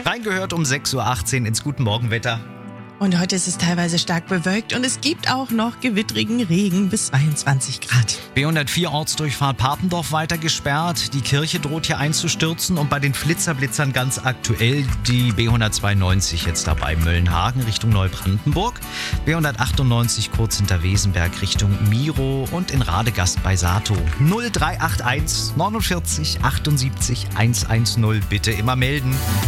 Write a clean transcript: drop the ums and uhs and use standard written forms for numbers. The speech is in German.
Reingehört um 6.18 Uhr ins Guten Morgenwetter. Und heute ist es teilweise stark bewölkt und es gibt auch noch gewittrigen Regen bis 22 Grad. B104 Ortsdurchfahrt Papendorf weiter gesperrt. Die Kirche droht hier einzustürzen und bei den Blitzern ganz aktuell die B192 jetzt dabei. Möllenhagen Richtung Neubrandenburg. B198 kurz hinter Wesenberg Richtung Miro und in Radegast bei Sato. 0381 49 78 110 bitte immer melden.